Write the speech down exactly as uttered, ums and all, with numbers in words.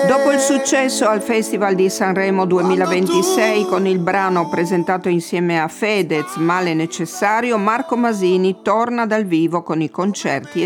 Dopo il successo al Festival di Sanremo duemilaventisei con il brano presentato insieme a Fedez, Male necessario, Marco Masini torna dal vivo con i concerti